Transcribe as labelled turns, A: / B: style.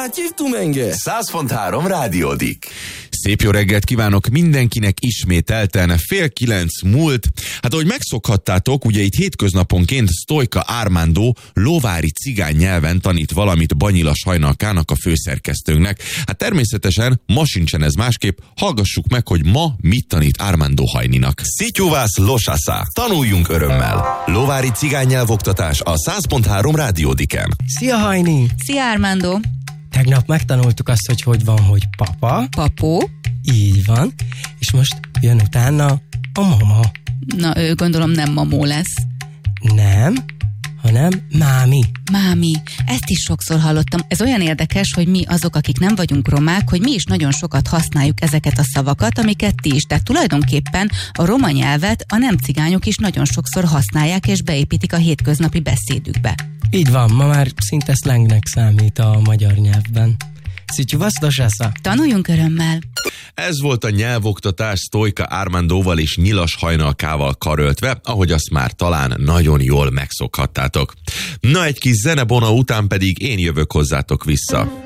A: 100.3 Rádiódik.
B: Szép jó reggelt kívánok mindenkinek, ismételten 8:30 múlt. Hát ahogy megszokhattátok, ugye itt hétköznaponként Sztojka Armando lovári cigány nyelven tanít valamit Banyila Sajnalkának, a főszerkesztőnknek. Hát természetesen ma sincsen ez másképp, hallgassuk meg, hogy ma mit tanít Armando Hajninak.
A: Szitjuvász losasza. Tanuljunk örömmel. Lovári cigány nyelvoktatás a 100.3 Rádiódiken.
C: Szia Hajni!
D: Szia Armando!
C: Tegnap megtanultuk azt, hogy van, hogy papa.
D: Papó.
C: Így van. És most jön utána a mama.
D: Na, ő gondolom nem mamó lesz.
C: Nem, hanem mámi.
D: Mámi. Ezt is sokszor hallottam. Ez olyan érdekes, hogy mi azok, akik nem vagyunk romák, hogy mi is nagyon sokat használjuk ezeket a szavakat, amiket ti is. Tehát tulajdonképpen a roma nyelvet a nem cigányok is nagyon sokszor használják és beépítik a hétköznapi beszédükbe.
C: Így van, ma már szinte szlengnek számít a magyar nyelvben. Szitjuvász losasza.
D: Tanuljunk örömmel!
B: Ez volt a nyelvoktatás Sztojka Armandóval és Nyilas Hajnalkával karöltve, ahogy azt már talán nagyon jól megszokhattátok. Na, egy kis zenebona után pedig én jövök hozzátok vissza.